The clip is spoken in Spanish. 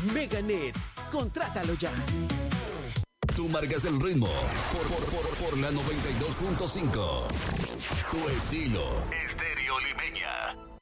Meganet, contrátalo ya. Tú marcas el ritmo por la 92.5. Tu estilo, Estéreo Limeña.